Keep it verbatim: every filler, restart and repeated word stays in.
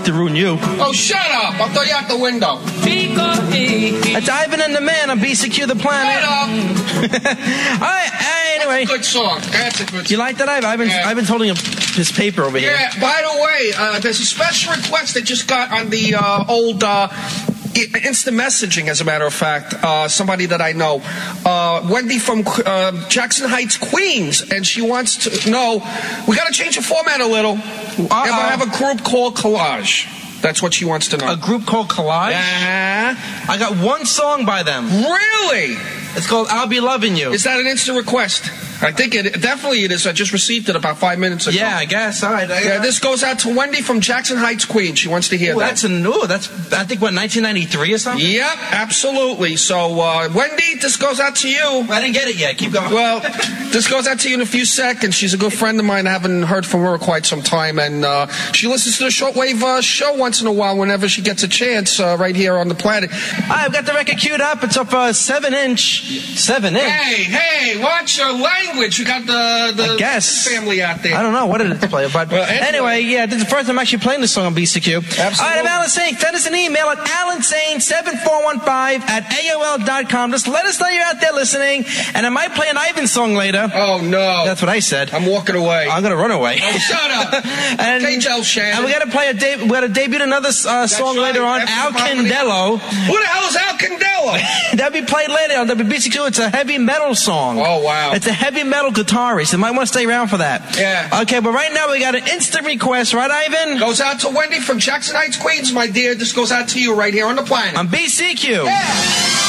like to ruin you. Oh, shut up. I'll throw you out the window. It's Ivan and the Man on B C Q The Planet. Shut up. All right, anyway. That's a good song. That's a good song. You like that, Ivan? Ivan's, Yeah. Ivan's holding up his paper over here. Yeah, by the way, uh, there's a special request that just got on the uh, old uh, instant messaging, as a matter of fact. Uh, somebody that I know. Uh, Wendy from uh, Jackson Heights, Queens, and she wants to know, we got to change the format a little. Uh-oh. Ever have a group called Collage? That's what she wants to know. A group called Collage? Uh, I got one song by them. Really? It's called I'll Be Loving You. Is that an instant request? I think it definitely it is. I just received it about five minutes ago. Yeah, I guess. All right. I, Yeah, this goes out to Wendy from Jackson Heights, Queens. She wants to hear Ooh, that. that's a no. That's I think what nineteen ninety-three or something. Yep, absolutely. So, uh, Wendy, this goes out to you. I didn't get it yet. Keep going. Well, this goes out to you in a few seconds. She's a good friend of mine. I haven't heard from her quite some time, and uh, she listens to the Shortwave uh, show once in a while whenever she gets a chance uh, right here on the planet. I've got the record queued up. It's up uh, seven inch. Seven inch. Hey, hey, watch your language. You got the, the I guess. family out there. I don't know what it is to play, but Well, anyway. anyway, yeah, this is the first time I'm actually playing this song on B C Q. Absolutely. All right, I'm Alan Sane. Send us an email at alan sane seven four one five at A O L dot com. Just let us know you're out there listening, and I might play an Ivan song later. Oh, no. That's what I said. I'm walking away. I'm going to run away. Oh, shut up. and, Okay, Joe Shannon. and we got to play a de- we got to debut another uh, song right. later on, That's Al the harmony. Candello. Who the hell is Al Candello? That'll be played later on W B C Q. It's a heavy metal song. Oh, wow. It's a heavy metal guitarist. You might want to stay around for that. Yeah. Okay, but right now we got an instant request, right, Ivan? Goes out to Wendy from Jackson Heights, Queens, my dear. This goes out to you right here on the planet. On B C Q. Yeah.